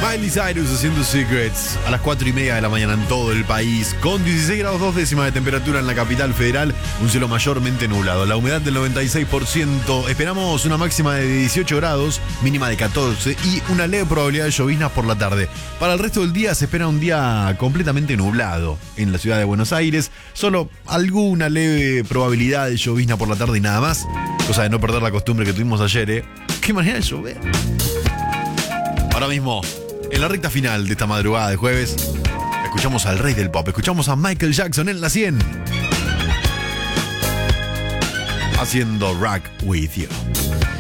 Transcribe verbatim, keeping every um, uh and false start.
Miley Cyrus haciendo Secrets a las cuatro y media de la mañana en todo el país, con dieciséis grados dos décimas de temperatura en la capital federal, un cielo mayormente nublado, la humedad del noventa y seis por ciento, esperamos una máxima de dieciocho grados, mínima de catorce y una leve probabilidad de lloviznas por la tarde. Para el resto del día se espera un día completamente nublado en la ciudad de Buenos Aires, solo alguna leve probabilidad de llovizna por la tarde y nada más, cosa de no perder la costumbre que tuvimos ayer, ¿eh? ¡Qué manera de llover! Ahora mismo, en la recta final de esta madrugada de jueves, escuchamos al rey del pop, escuchamos a Michael Jackson en la cien, haciendo Rock With You.